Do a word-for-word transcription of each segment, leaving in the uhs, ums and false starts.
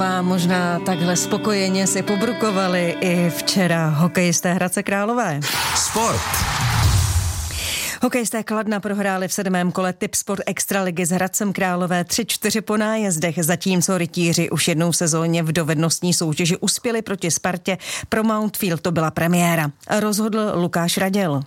Králové možná takhle spokojeně si pobrukovali i včera hokejisté Hradce Králové. Sport. Hokejisté Kladna prohráli v sedmém kole Tipsport Extraligy s Hradcem Králové tři čtyři po nájezdech, zatímco rytíři už jednou v sezóně v dovednostní soutěži uspěli proti Spartě. Pro Mountfield to byla premiéra. Rozhodl Lukáš Raděl.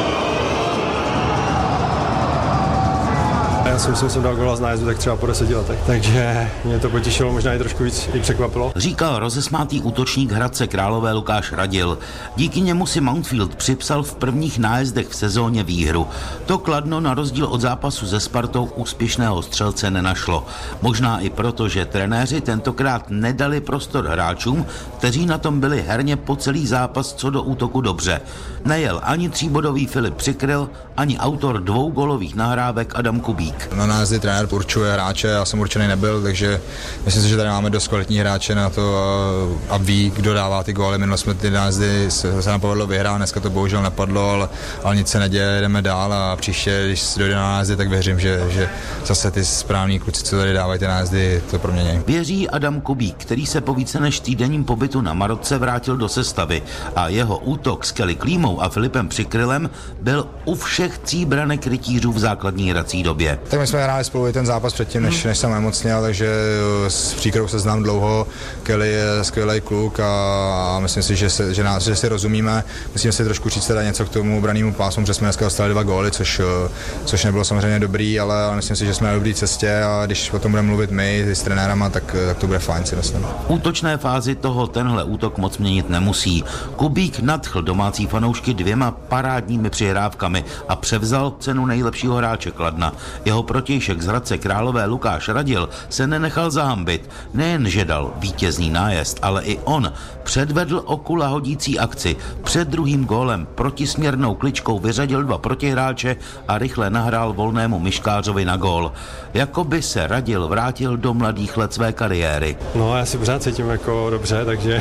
Já si myslím, že jsem dal góla z nájezdu tak třeba po deseti letech, takže mě to potěšilo, možná i trošku víc i překvapilo. Říkal rozesmátý útočník Hradce Králové Lukáš Raděl. Díky němu si Mountfield připsal v prvních nájezdech v sezóně výhru. To Kladno na rozdíl od zápasu se Spartou úspěšného střelce nenašlo. Možná i proto, že trenéři tentokrát nedali prostor hráčům, kteří na tom byli herně po celý zápas co do útoku dobře. Nejel ani tříbodový Filip Přikryl, ani autor dvou gólových nahrávek Adam Kubík. Na nájezdy trenér určuje hráče, já jsem určený nebyl, takže myslím si, že tady máme dost kvalitní hráče na to a, a ví, kdo dává ty góly. Minule jsme ty nájezdy se, se nám povedlo vyhrát, dneska to bohužel nepadlo, ale, ale nic se neděje, jdeme dál a příště, když dojde na nájezdy, tak věřím, že, že zase ty správní kluci, co tady dávají ty nájezdy, to promění. Věří Adam Kubík, který se po více než týdenním pobytu na Marotce vrátil do sestavy a jeho útok s Kelly Klímou a Filipem Přikrylem byl u všech tří branek rytířů v základní hrací době. Tak my jsme hráli spolu i ten zápas předtím, než, než jsem nemocněl, takže s Příkrou se znám dlouho. Kelly je skvělý kluk a myslím si, že, se, že, nás, že si rozumíme. Musíme si trošku říct teda něco k tomu branému pásmu, protože jsme dneska dostali dva góly, což, což nebylo samozřejmě dobrý, ale myslím si, že jsme na dobré cestě a když o tom budeme mluvit my s trenérama, tak, tak to bude fajn, si myslím. V útočné fázi toho tenhle útok moc měnit nemusí. Kubík nadchl domácí fanoušky dvěma parádními přihrávkami a převzal cenu nejlepšího hráče Kladna. Jeho protějšek z Hradce Králové Lukáš Raděl se nenechal zahambit. Nejen že dal vítězný nájezd, ale i on předvedl oku lahodící akci. Před druhým gólem protisměrnou kličkou vyřadil dva protihráče a rychle nahrál volnému myškářovi na gól. Jakoby se Raděl vrátil do mladých let své kariéry. No, já si pořád cítím jako dobře, takže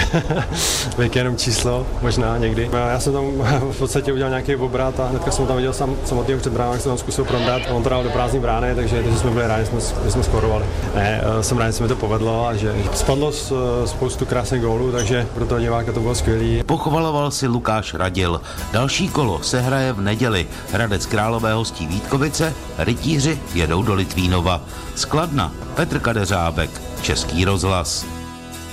věk jenom číslo, možná někdy. Já jsem tam v podstatě udělal nějaký obrat a hnedka jsem tam viděl sam, samotného před bránou, jak jsem tam zkusil prondat. On to dal do prázdné brány, takže, takže jsme byli rádi, že jsme, že jsme skorovali. Ne, jsem rád, že se mi to povedlo a že spadlo spoustu krásných gólů, takže pro toho diváka to bylo skvělý. Pochvaloval si Lukáš Raděl. Další kolo se hraje v neděli. Hradec Králové hostí Vítkovice, rytíři jedou do Litvínova. Z Kladna Petr Kadeřábek, Český rozhlas.